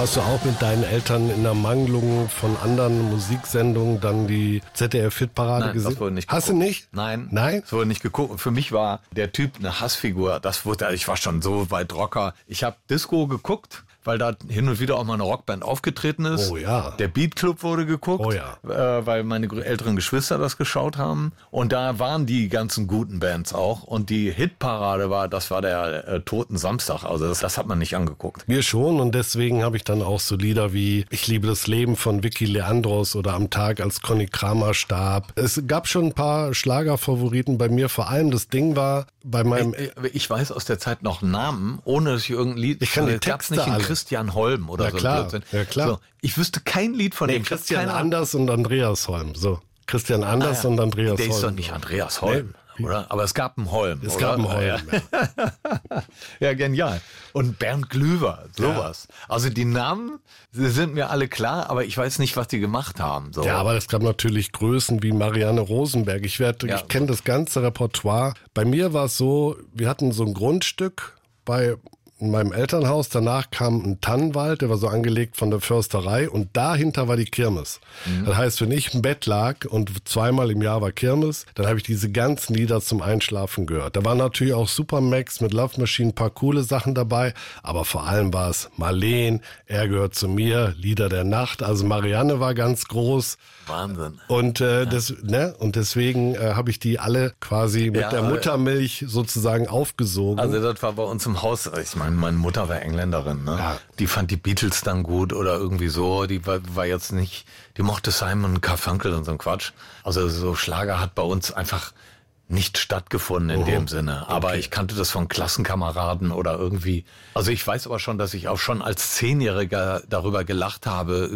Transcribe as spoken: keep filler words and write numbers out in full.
Hast du auch mit deinen Eltern in der Mangelung von anderen Musiksendungen dann die Z D F-Hitparade Nein, gesehen? das wurde nicht Hast du geguckt. nicht? Nein. Nein? Das wurde nicht geguckt. Für mich war der Typ eine Hassfigur. Das wurde, ich war schon so weit Rocker. Ich habe Disco geguckt, weil da hin und wieder auch mal eine Rockband aufgetreten ist. Oh ja. Der Beat Club wurde geguckt, Oh ja. äh, weil meine gr- älteren Geschwister das geschaut haben. Und da waren die ganzen guten Bands auch. Und die Hitparade war, das war der äh, Toten Samstag. Also das, das hat man nicht angeguckt. Wir schon, und deswegen habe ich dann auch so Lieder wie Ich liebe das Leben von Vicky Leandros oder Am Tag, als Conny Kramer starb. Es gab schon ein paar Schlagerfavoriten bei mir. Vor allem das Ding war bei meinem... Ich, ich weiß aus der Zeit noch Namen, ohne dass ich irgendein Lied... Ich kann die gab's Texte nicht in alle. Christian Holm oder Ja, so. klar. Blödsinn. Ja, klar. So, ich wüsste kein Lied von Nee, dem. Ich hab Christian keine Ahnung. Anders und Andreas Holm. So, Christian Anders Ah, ja. und Andreas Der Holm. ist doch nicht Andreas Holm, Nee. oder? Aber es gab einen Holm, Es oder? gab einen Holm. Ja, Ja. ja, genial. Und Bernd Glüwer, sowas. Also die Namen die sind mir alle klar, aber ich weiß nicht, was die gemacht haben. So. Ja, aber es gab natürlich Größen wie Marianne Rosenberg. Ich werde, Ja. ich kenne das ganze Repertoire. Bei mir war es so, wir hatten so ein Grundstück bei in meinem Elternhaus. Danach kam ein Tannenwald, der war so angelegt von der Försterei, und dahinter war die Kirmes. Mhm. Das heißt, wenn ich im Bett lag und zweimal im Jahr war Kirmes, dann habe ich diese ganzen Lieder zum Einschlafen gehört. Da waren natürlich auch Supermax mit Love Machine, ein paar coole Sachen dabei, aber vor allem war es Marleen, Er gehört zu mir, Lieder der Nacht. Also Marianne war ganz groß. Wahnsinn. Und äh, das, ne, und deswegen äh, habe ich die alle quasi mit Ja, der Muttermilch sozusagen aufgesogen. Also das war bei uns im Haus, ich meine, meine Mutter war Engländerin, ne? Ja. Die fand die Beatles dann gut oder irgendwie so, die war, war jetzt nicht, die mochte Simon Garfunkel und so ein Quatsch. Also so Schlager hat bei uns einfach nicht stattgefunden in Oh, dem Sinne. Aber okay. ich kannte das von Klassenkameraden oder irgendwie. Also ich weiß aber schon, dass ich auch schon als Zehnjähriger darüber gelacht habe,